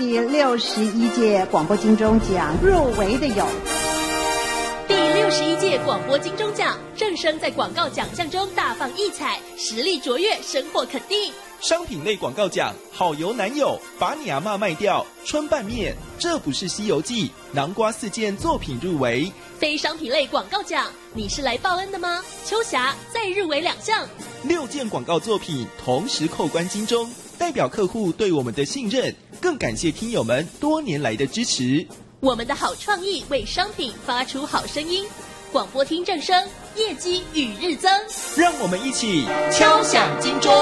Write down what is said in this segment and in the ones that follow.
第61届广播金钟奖入围的有。 第61届广播金钟奖，正声在广告奖项中大放异彩，实力卓越，深获肯定。 商品类广告奖，好油男友，把你阿嬷卖掉，春拌面，这不是西游记，南瓜4件作品入围。 非商品类广告奖，你是来报恩的吗？秋霞再入围2项 ，6件广告作品同时扣关金钟，代表客户对我们的信任，更感谢听友们多年来的支持。 我们的好创意为商品发出好声音，广播听正声，业绩与日增。 让我们一起敲响金钟。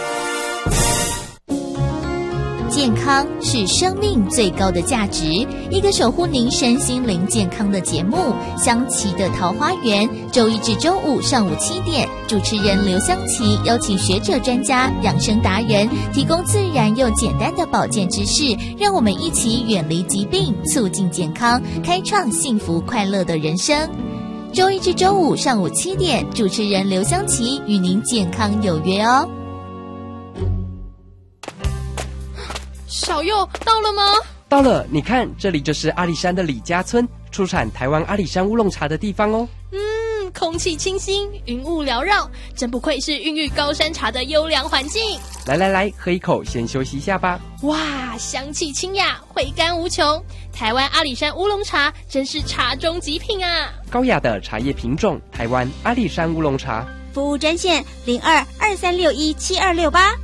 健康是生命最高的价值，一个守护您身心灵健康的节目《香琪的桃花源》，周一至周五上午7点，主持人刘香琪邀请学者专家、养生达人，提供自然又简单的保健知识，让我们一起远离疾病，促进健康，开创幸福快乐的人生。周一至周五上午7点，主持人刘香琪与您健康有约哦。 小佑到了吗？ 到了，你看，这里就是阿里山的李家村，出产台湾阿里山乌龙茶的地方哦。 空气清新，云雾缭绕，真不愧是孕育高山茶的优良环境。 来，喝一口，先休息一下吧。 哇，香气清雅，回甘无穷。台湾阿里山乌龙茶真是茶中极品啊！ 高雅的茶叶品种，台湾阿里山乌龙茶。 服务专线0223617268。